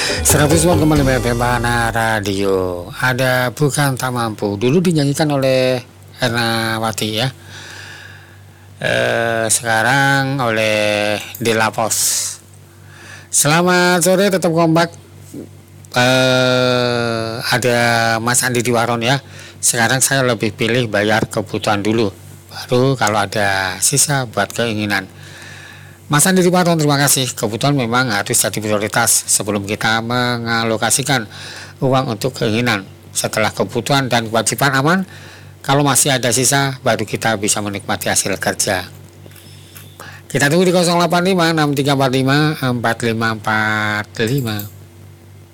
100 watt kembali Bagaimana Radio. Ada Bukan Tak Mampu. Dulu dinyanyikan oleh Ernawati ya. Sekarang oleh Della Pos. Selamat sore, tetap kompak. Ada Mas Andi di Waron ya. Sekarang saya lebih pilih bayar kebutuhan dulu, baru kalau ada sisa buat keinginan. Mas Andi di Waron, terima kasih. Kebutuhan memang harus jadi prioritas sebelum kita mengalokasikan uang untuk keinginan. Setelah kebutuhan dan kewajiban aman, kalau masih ada sisa, baru kita bisa menikmati hasil kerja. Kita tunggu di 085 6345 4545.